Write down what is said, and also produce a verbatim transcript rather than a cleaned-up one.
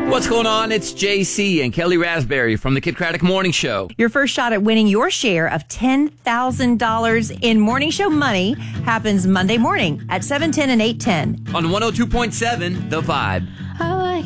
What's going on? It's J C and Kelly Raspberry from the Kid Craddock Morning Show. Your first shot at winning your share of ten thousand dollars in morning show money happens Monday morning at seven ten and eight ten. On one oh two point seven, The Vibe. I like